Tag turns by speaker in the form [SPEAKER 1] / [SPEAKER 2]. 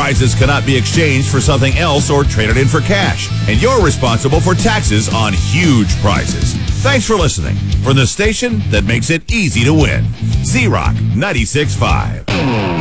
[SPEAKER 1] Prizes cannot be exchanged for something else or traded in for cash. And you're responsible for taxes on huge prizes. Thanks for listening. From the station that makes it easy to win. Z-Rock 96.5.